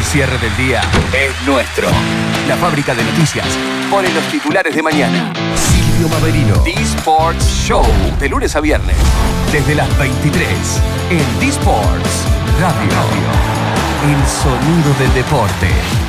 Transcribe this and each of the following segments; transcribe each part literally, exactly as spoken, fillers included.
El cierre del día es nuestro. La fábrica de noticias pone los titulares de mañana. Silvio Maverino. D-Sports Show. De lunes a viernes. Desde las veintitrés. En D-Sports Radio. El sonido del deporte.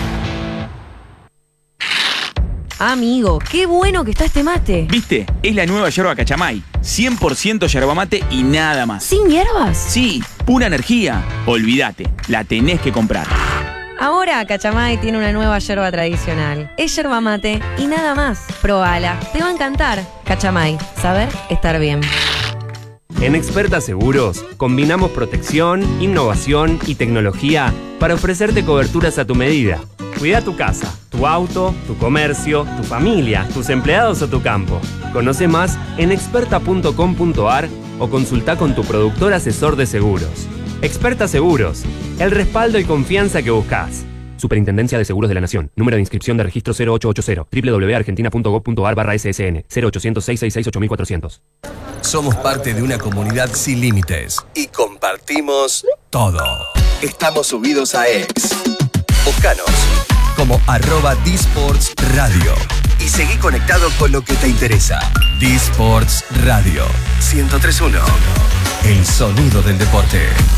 Amigo, qué bueno que está este mate. ¿Viste? Es la nueva yerba Cachamay. cien por ciento yerba mate y nada más. ¿Sin hierbas? Sí, pura energía. Olvídate, la tenés que comprar. Ahora Cachamay tiene una nueva yerba tradicional. Es yerba mate y nada más. Probala, te va a encantar. Cachamay, saber estar bien. En Experta Seguros, combinamos protección, innovación y tecnología para ofrecerte coberturas a tu medida. Cuida tu casa, tu auto, tu comercio, tu familia, tus empleados o tu campo. Conoce más en experta punto com punto a r o consulta con tu productor asesor de seguros. Experta Seguros, el respaldo y confianza que buscas. Superintendencia de Seguros de la Nación. Número de inscripción de registro cero ocho ocho cero. doble u doble u doble u punto argentina punto gob punto a r barra S S N. cero ochocientos, seiscientos sesenta y seis, ocho mil cuatrocientos. Somos parte de una comunidad sin límites y compartimos todo. Estamos subidos a X. Búscanos como arroba D-Sports Radio y seguí conectado con lo que te interesa. D-Sports Radio ciento tres punto uno. El sonido del deporte.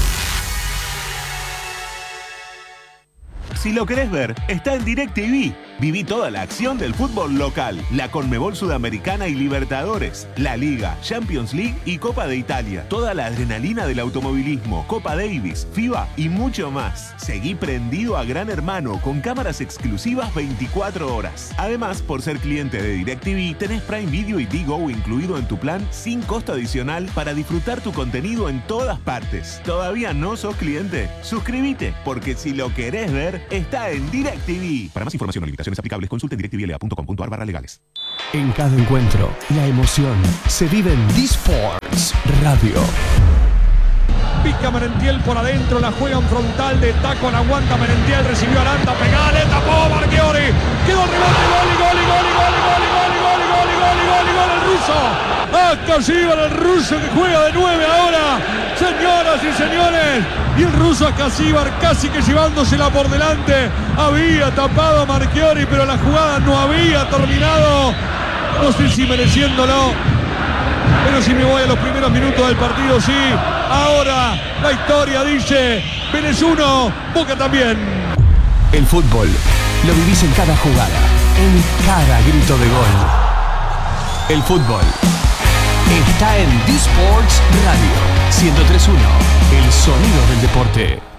Si lo querés ver, está en DirecTV. Viví toda la acción del fútbol local, la Conmebol Sudamericana y Libertadores, la Liga, Champions League y Copa de Italia. Toda la adrenalina del automovilismo, Copa Davis, FIBA y mucho más. Seguí prendido a Gran Hermano con cámaras exclusivas veinticuatro horas. Además, por ser cliente de DirecTV, tenés Prime Video y Digo incluido en tu plan sin costo adicional para disfrutar tu contenido en todas partes. ¿Todavía no sos cliente? Suscríbete, porque si lo querés ver, está en DirecTV. Para más información o limitaciones aplicables, consulte directvla punto com punto a r barra legales. En cada encuentro, la emoción se vive en D-Sports Radio. Pica Merentiel por adentro, la juega en frontal de taco, la aguanta Merentiel, recibió Aranda, pegale, tapó Marchiori, quedó el rebote, gol y gol y gol y gol y gol y gol y gol y gol y gol y gol y gol el ruso. Hasta Casibar, el ruso que juega de nueve ahora, señoras y señores, y el ruso a Casibar casi que llevándosela por delante, había tapado a Marchiori, pero la jugada no había terminado, no sé si mereciéndolo, pero si me voy a los primeros minutos del partido, sí. Ahora la historia dice Vélez uno, Boca también. El fútbol lo vivís en cada jugada, en cada grito de gol. El fútbol está en D-Sports Radio ciento tres punto uno, el sonido del deporte.